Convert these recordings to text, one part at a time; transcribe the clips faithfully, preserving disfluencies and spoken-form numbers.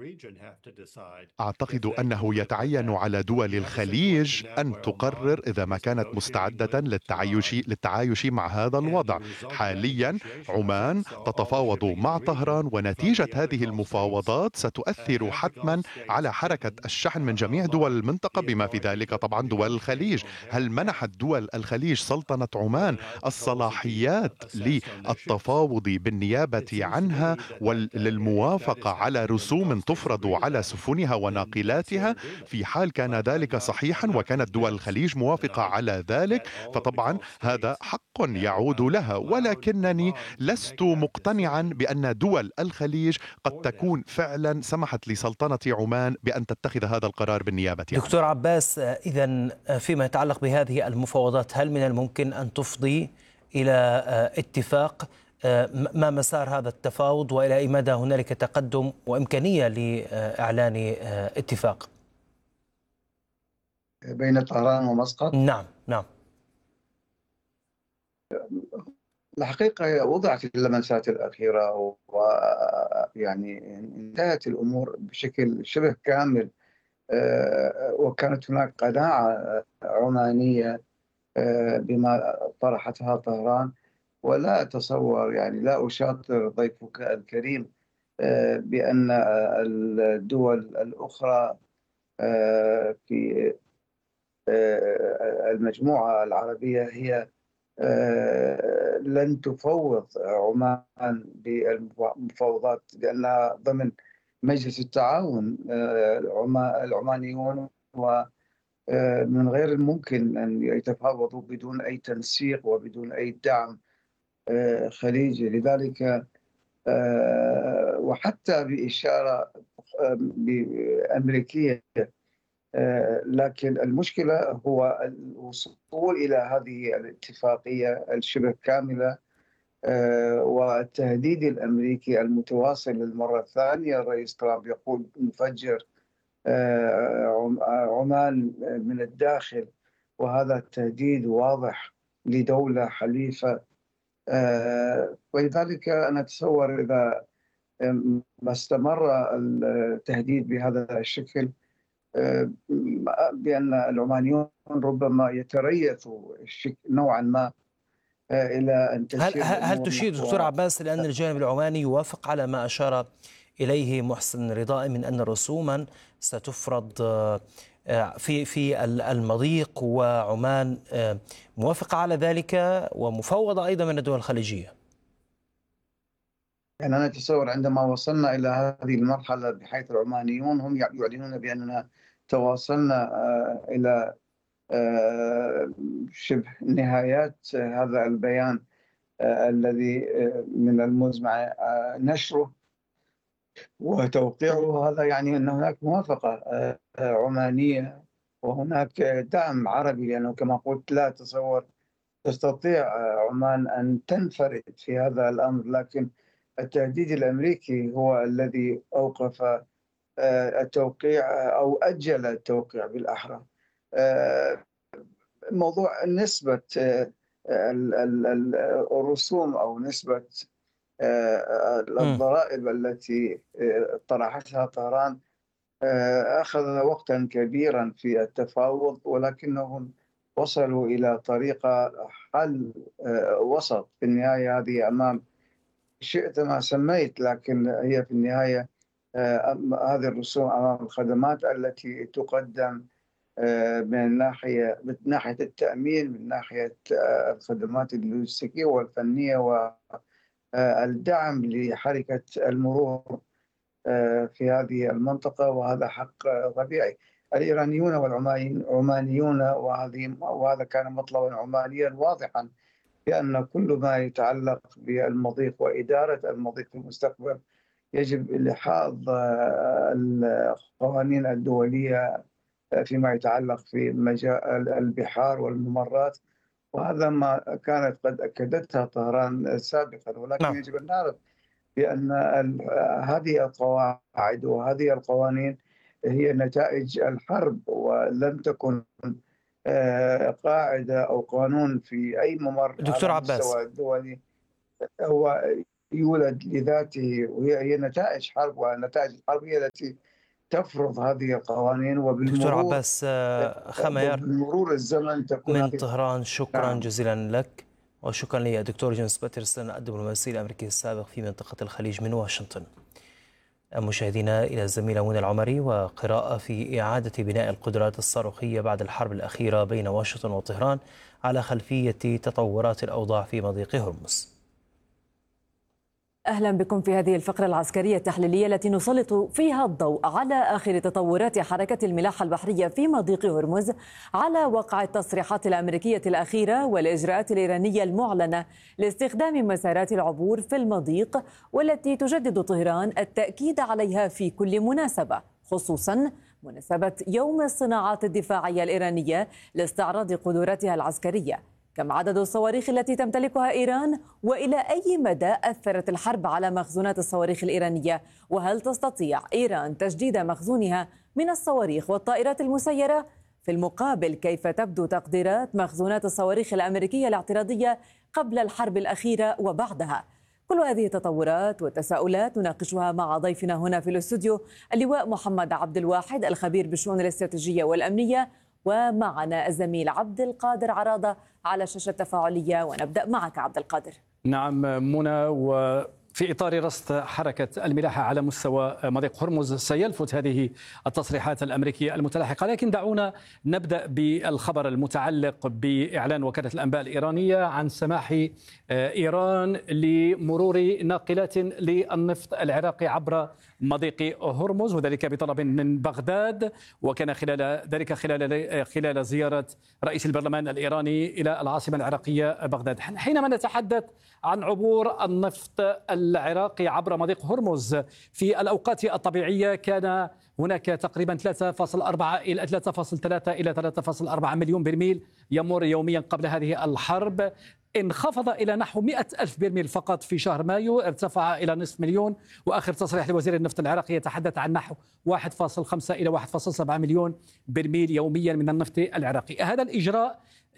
أعتقد أنه يتعين على دول الخليج أن تقرر إذا ما كانت مستعدة للتعايش للتعايش مع هذا الوضع. حاليا عمان تتفاوض مع طهران، ونتيجة هذه المفاوضات ستؤثر حتما على حركة الشحن من جميع دول المنطقة بما في ذلك طبعا دول الخليج. هل منحت دول الخليج سلطنة عمان الصلاحيات للتفاوض بالنيابة عنها وللموافقة على رسوم تفرض على سفنها وناقلاتها؟ في حال كان ذلك صحيحا وكانت دول الخليج موافقة على ذلك فطبعا هذا حق يعود لها، ولكنني لست مقتنعا بأن دول الخليج قد تكون فعلا سمحت لسلطنة عمان بأن تتخذ هذا القرار بالنيابة عنها. دكتور عباس، إذن فيما يتعلق بهذه المفاوضات هل من الممكن أن تفضي إلى اتفاق؟ ما مسار هذا التفاوض وإلى أي مدى هنالك تقدم وإمكانية لإعلان اتفاق بين طهران ومسقط؟ نعم نعم. الحقيقة وضعت اللمسات الأخيرة ويعني انتهت الأمور بشكل شبه كامل، وكانت هناك قناعة عمانية بما طرحتها طهران، ولا أتصور يعني لا أشاطر ضيفك الكريم بأن الدول الأخرى في المجموعة العربية هي لن تفوض عمان بالمفاوضات، لأنها ضمن مجلس التعاون العمانيون، ومن غير الممكن أن يتفاوضوا بدون أي تنسيق وبدون أي دعم خليجي. لذلك وحتى بإشارة أمريكية، لكن المشكلة هو الوصول إلى هذه الاتفاقية الشبه كاملة والتهديد الأمريكي المتواصل للمرة الثانية. الرئيس ترامب يقول نفجر عمان من الداخل، وهذا التهديد واضح لدولة حليفة. ولذلك أنا أتصور إذا ما استمر التهديد بهذا الشكل بأن العمانيون ربما يتريثوا نوعا ما إلى أن تسير. هل, هل تشير دكتور عباس لأن الجانب العماني يوافق على ما أشار إليه محسن رضائي من أن رسوما ستفرض في في المضيق، وعمان موافقة على ذلك ومفوضة أيضا من الدول الخليجية؟ يعني أنا أتصور عندما وصلنا إلى هذه المرحلة بحيث العمانيون هم يعلنون بأننا تواصلنا إلى شبه نهايات هذا البيان الذي من المزمع نشره وتوقيعه، هذا يعني أن هناك موافقة عمانية وهناك دعم عربي، لأنه كما قلت لا تصور تستطيع عمان أن تنفرد في هذا الأمر، لكن التهديد الأمريكي هو الذي أوقف التوقيع أو أجل التوقيع بالأحرى. موضوع نسبة الرسوم أو نسبة الضرائب التي طرحتها طهران أخذ وقتا كبيرا في التفاوض، ولكنهم وصلوا إلى طريقة حل وسط في النهاية. هذه أمام شئت ما سميت، لكن هي في النهاية هذه الرسوم أمام الخدمات التي تقدم من ناحية من ناحية التأمين، من ناحية الخدمات اللوجستية والفنية والدعم لحركة المرور في هذه المنطقة، وهذا حق طبيعي. الإيرانيون والعمانيون، وهذه وهذا كان مطلبا عمانيا واضحا، بأن كل ما يتعلق بالمضيق وإدارة المضيق في المستقبل يجب لحاظ القوانين الدولية فيما يتعلق في مجال البحار والممرات، وهذا ما كانت قد أكدتها طهران سابقا. ولكن نعم. يجب أن نعرف بأن هذه القواعد وهذه القوانين هي نتائج الحرب، ولم تكن قاعدة أو قانون في أي ممر دكتور على عباس المستوى الدولي هو يولد لذاته، وهي نتائج حرب، والنتائج الحرب هي التي تفرض هذه القوانين، دكتور وبالمرور عباس خميار وبالمرور الزمن تكون من هذه. طهران، شكرا نعم. جزيلا لك، وشكرا للدكتور جيمس باترسون الدبلوماسي الأمريكي السابق في منطقة الخليج من واشنطن. مشاهدينا، إلى الزميلة منى العمري وقراءة في إعادة بناء القدرات الصاروخية بعد الحرب الأخيرة بين واشنطن وطهران على خلفية تطورات الأوضاع في مضيق هرمز. أهلا بكم في هذه الفقرة العسكرية التحليلية التي نسلط فيها الضوء على آخر تطورات حركة الملاحة البحرية في مضيق هرمز، على وقع التصريحات الأمريكية الأخيرة والإجراءات الإيرانية المعلنة لاستخدام مسارات العبور في المضيق، والتي تجدد طهران التأكيد عليها في كل مناسبة، خصوصا مناسبة يوم الصناعات الدفاعية الإيرانية لاستعراض قدراتها العسكرية. كم عدد الصواريخ التي تمتلكها إيران؟ وإلى أي مدى أثرت الحرب على مخزونات الصواريخ الإيرانية؟ وهل تستطيع إيران تجديد مخزونها من الصواريخ والطائرات المسيرة؟ في المقابل، كيف تبدو تقديرات مخزونات الصواريخ الأمريكية الاعتراضية قبل الحرب الأخيرة وبعدها؟ كل هذه التطورات والتساؤلات نناقشها مع ضيفنا هنا في الاستوديو، اللواء محمد عبد الواحد الخبير بالشؤون الاستراتيجية والأمنية، ومعنا الزميل عبد القادر عراضة على شاشة تفاعلية. ونبدأ معك عبد القادر. نعم منى، وفي إطار رصد حركة الملاحة على مستوى مضيق هرمز سيلفت هذه التصريحات الأمريكية المتلاحقة، لكن دعونا نبدأ بالخبر المتعلق بإعلان وكالة الأنباء الإيرانية عن سماح إيران لمرور ناقلات للنفط العراقي عبر مضيق هرمز، وذلك بطلب من بغداد، وكان خلال ذلك خلال خلال زيارة رئيس البرلمان الإيراني إلى العاصمة العراقية بغداد. حينما نتحدث عن عبور النفط العراقي عبر مضيق هرمز في الأوقات الطبيعية، كان هناك تقريبا ثلاثة فاصلة أربعة إلى ثلاثة فاصلة ثلاثة إلى ثلاثة فاصلة أربعة مليون برميل يمر يوميا قبل هذه الحرب، انخفض إلى نحو مئة ألف برميل فقط في شهر مايو، ارتفع إلى نصف مليون، وآخر تصريح لوزير النفط العراقي يتحدث عن نحو واحد فاصلة خمسة إلى واحد فاصلة سبعة مليون برميل يوميا من النفط العراقي. هذا الإجراء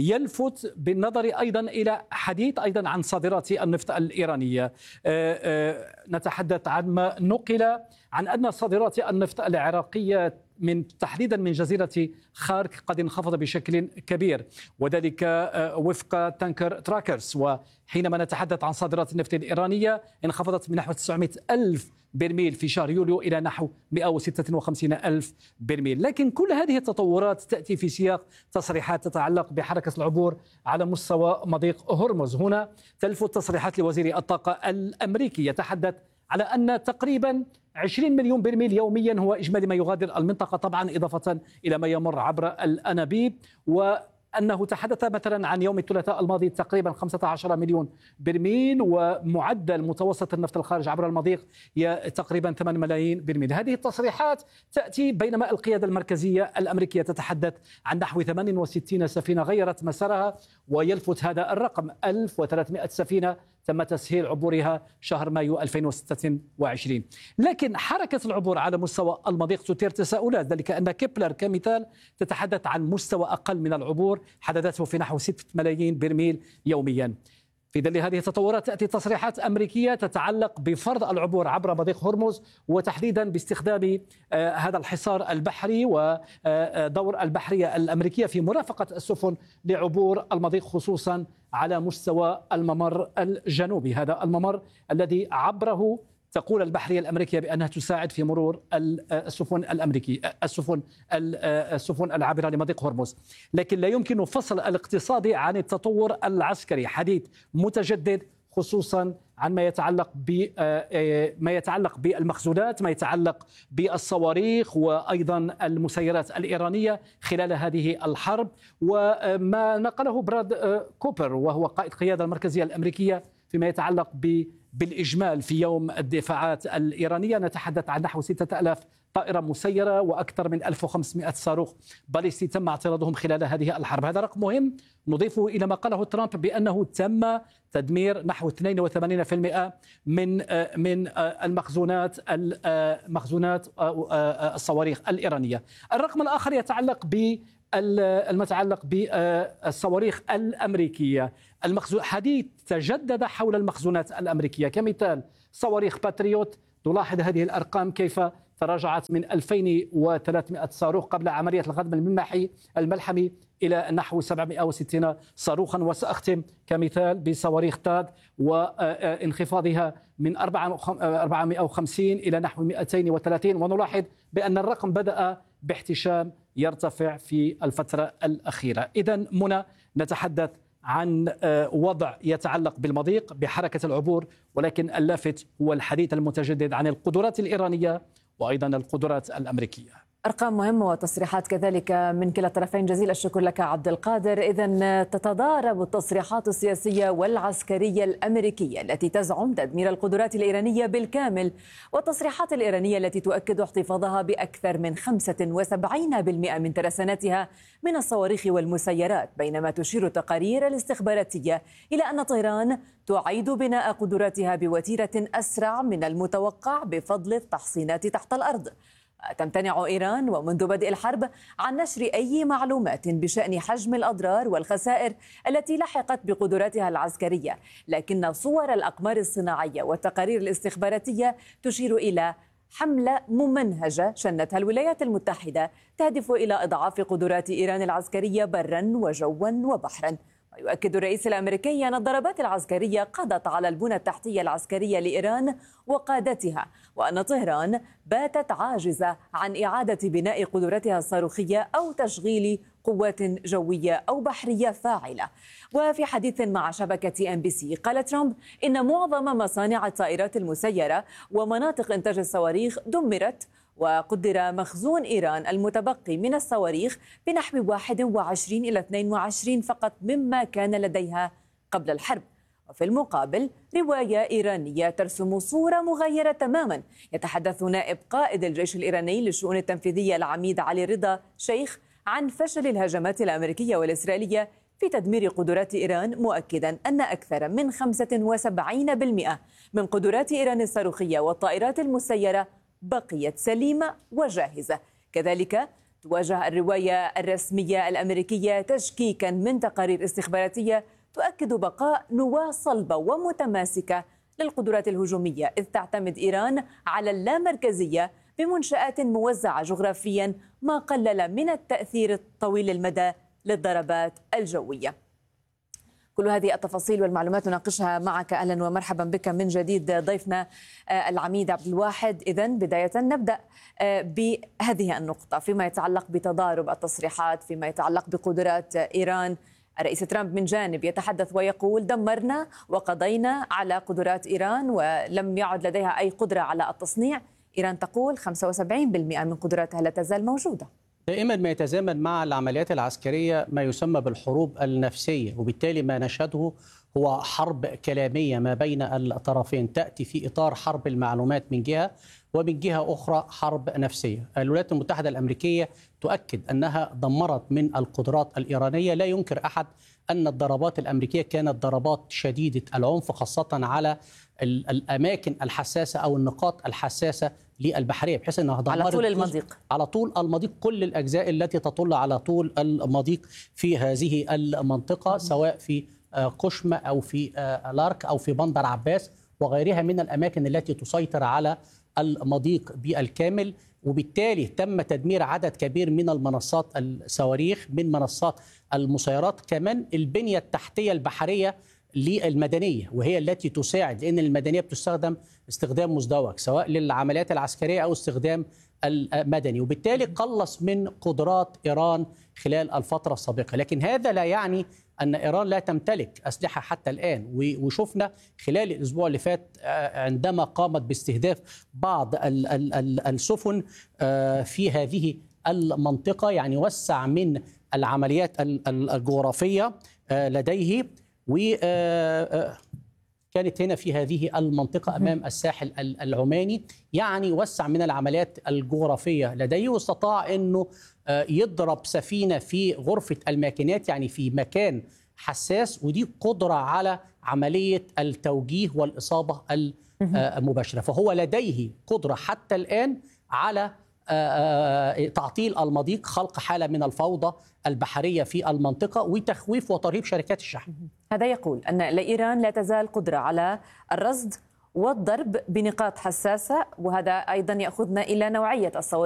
يلفت بالنظر أيضا إلى حديث أيضا عن صادرات النفط الإيرانية. نتحدث عن ما نقل عن أن صادرات النفط العراقية من تحديدا من جزيرة خارك قد انخفض بشكل كبير، وذلك وفق تانكر تراكرز. وحينما نتحدث عن صادرات النفط الإيرانية انخفضت من نحو تسعمئة ألف برميل في شهر يوليو إلى نحو مئة وستة وخمسين ألف برميل. لكن كل هذه التطورات تأتي في سياق تصريحات تتعلق بحركة العبور على مستوى مضيق هرمز. هنا تلفت تصريحات لوزير الطاقة الأمريكي يتحدث على أن تقريبا عشرين مليون برميل يوميا هو إجمالي ما يغادر المنطقة، طبعا إضافة إلى ما يمر عبر الأنابيب، وأنه تحدث مثلا عن يوم الثلاثاء الماضي تقريبا خمسة عشر مليون برميل، ومعدل متوسط النفط الخارج عبر المضيق تقريبا ثمانية ملايين برميل. هذه التصريحات تأتي بينما القيادة المركزية الأمريكية تتحدث عن نحو ثمانية وستين سفينة غيرت مسارها، ويلفت هذا الرقم ألف وثلاثمئة سفينة تم تسهيل عبورها شهر مايو ألفين وستة وعشرين. لكن حركة العبور على مستوى المضيق تثير تساؤلات، ذلك أن كيبلر كمثال تتحدث عن مستوى أقل من العبور حدثته في نحو ستة ملايين برميل يوميا. في ظل هذه التطورات تأتي تصريحات أمريكية تتعلق بفرض العبور عبر مضيق هرمز، وتحديدا باستخدام آه هذا الحصار البحري ودور البحرية الأمريكية في مرافقة السفن لعبور المضيق، خصوصا على مستوى الممر الجنوبي، هذا الممر الذي عبره تقول البحرية الأمريكية بأنها تساعد في مرور السفن الأمريكي السفن السفن العابرة لمضيق هرمز. لكن لا يمكن فصل الاقتصاد عن التطور العسكري، حديث متجدد خصوصا عن ما يتعلق بما يتعلق بالمخزونات، ما يتعلق بالصواريخ وأيضا المسيرات الإيرانية خلال هذه الحرب، وما نقله براد كوبر وهو قائد القيادة المركزية الأمريكية فيما يتعلق ب بالإجمال في يوم الدفاعات الإيرانية. نتحدث عن نحو ستة آلاف طائرة مسيرة وأكثر من ألف وخمسمئة صاروخ باليستي تم اعتراضهم خلال هذه الحرب. هذا رقم مهم نضيفه إلى ما قاله ترامب بأنه تم تدمير نحو اثنين وثمانين بالمئة من من المخزونات مخزونات الصواريخ الإيرانية. الرقم الآخر يتعلق ب المتعلق بالصواريخ الأمريكية. المخزون حديث تجدد حول المخزونات الأمريكية، كمثال صواريخ باتريوت. نلاحظ هذه الأرقام كيف تراجعت من ألفين وثلاثمائة صاروخ قبل عملية الغضب الملحمي الملحمي إلى نحو سبعمائة وستين صاروخا. وسأختم كمثال بصواريخ تاد وانخفاضها من أربعمائة وخمسين إلى نحو مئتين وثلاثين، ونلاحظ بأن الرقم بدأ باحتشام يرتفع في الفترة الأخيرة. إذن منى، نتحدث عن وضع يتعلق بالمضيق بحركة العبور، ولكن اللافت هو الحديث المتجدد عن القدرات الإيرانية وأيضا القدرات الأمريكية. أرقام مهمة وتصريحات كذلك من كلا الطرفين. جزيل الشكر لك عبد القادر. إذن تتضارب التصريحات السياسية والعسكرية الأمريكية التي تزعم تدمير القدرات الإيرانية بالكامل، والتصريحات الإيرانية التي تؤكد احتفاظها بأكثر من خمسة وسبعين بالمئة من ترسانتها من الصواريخ والمسيرات، بينما تشير التقارير الاستخباراتية إلى أن طهران تعيد بناء قدراتها بوتيرة أسرع من المتوقع بفضل التحصينات تحت الأرض. تمتنع إيران ومنذ بدء الحرب عن نشر أي معلومات بشأن حجم الأضرار والخسائر التي لحقت بقدراتها العسكرية، لكن صور الأقمار الصناعية والتقارير الاستخباراتية تشير إلى حملة ممنهجة شنتها الولايات المتحدة تهدف إلى إضعاف قدرات إيران العسكرية برا وجوا وبحرا. ويؤكد الرئيس الأمريكي أن الضربات العسكرية قضت على البنى التحتية العسكرية لإيران وقادتها، وأن طهران باتت عاجزة عن إعادة بناء قدرتها الصاروخية أو تشغيل قوات جوية أو بحرية فاعلة. وفي حديث مع شبكة إم بي سي قال ترامب إن معظم مصانع الطائرات المسيرة ومناطق إنتاج الصواريخ دمرت، وقدر مخزون إيران المتبقي من الصواريخ بنحو واحد وعشرين إلى اثنين وعشرين فقط مما كان لديها قبل الحرب. وفي المقابل رواية إيرانية ترسم صورة مغايرة تماما. يتحدث نائب قائد الجيش الإيراني للشؤون التنفيذية العميد علي رضا شيخ عن فشل الهجمات الأمريكية والإسرائيلية في تدمير قدرات إيران، مؤكدا أن أكثر من خمسة وسبعين بالمئة من قدرات إيران الصاروخية والطائرات المسيرة بقيت سليمة وجاهزة. كذلك تواجه الرواية الرسمية الأمريكية تشكيكا من تقارير استخباراتية تؤكد بقاء نواة صلبة ومتماسكة للقدرات الهجومية، إذ تعتمد إيران على اللامركزية بمنشآت موزعة جغرافيا، ما قلل من التأثير الطويل المدى للضربات الجوية. كل هذه التفاصيل والمعلومات نناقشها معك. أهلا ومرحبا بك من جديد ضيفنا العميد عبد الواحد. إذن بداية نبدأ بهذه النقطة فيما يتعلق بتضارب التصريحات فيما يتعلق بقدرات إيران. الرئيس ترامب من جانب يتحدث ويقول دمرنا وقضينا على قدرات إيران ولم يعد لديها أي قدرة على التصنيع. إيران تقول خمسة وسبعين بالمئة من قدراتها لا تزال موجودة. دائما ما يتزامن مع العمليات العسكرية ما يسمى بالحروب النفسية، وبالتالي ما نشهده هو حرب كلامية ما بين الطرفين تأتي في إطار حرب المعلومات من جهة، ومن جهة أخرى حرب نفسية. الولايات المتحدة الأمريكية تؤكد أنها دمرت من القدرات الإيرانية. لا ينكر أحد أن الضربات الأمريكية كانت ضربات شديدة العنف، خاصة على الأماكن الحساسة أو النقاط الحساسة للبحرية، بحيث أنها دمرت على طول المضيق على طول المضيق كل الأجزاء التي تطل على طول المضيق في هذه المنطقة، سواء في قشم أو في لارك أو في بندر عباس وغيرها من الأماكن التي تسيطر على المضيق بالكامل. وبالتالي تم تدمير عدد كبير من المنصات الصواريخ، من منصات المسيرات، كمان البنية التحتية البحرية للمدنية، وهي التي تساعد، لأن المدنية بتستخدم استخدام مزدوج سواء للعمليات العسكرية أو استخدام المدني، وبالتالي قلص من قدرات إيران خلال الفترة السابقة. لكن هذا لا يعني أن إيران لا تمتلك أسلحة حتى الآن، وشفنا خلال الأسبوع اللي فات عندما قامت باستهداف بعض السفن في هذه المنطقة، يعني وسع من العمليات الجغرافية لديه، وكانت هنا في هذه المنطقة أمام الساحل العماني، يعني وسع من العمليات الجغرافية لديه، واستطاع أنه يضرب سفينة في غرفة الماكينات، يعني في مكان حساس، ودي قدرة على عملية التوجيه والإصابة المباشرة. فهو لديه قدرة حتى الآن على تعطيل المضيق، خلق حالة من الفوضى البحرية في المنطقة، وتخويف وترهيب شركات الشحن. هذا يقول أن لإيران لا تزال قدرة على الرصد والضرب بنقاط حساسة، وهذا أيضا يأخذنا إلى نوعية الصواريخ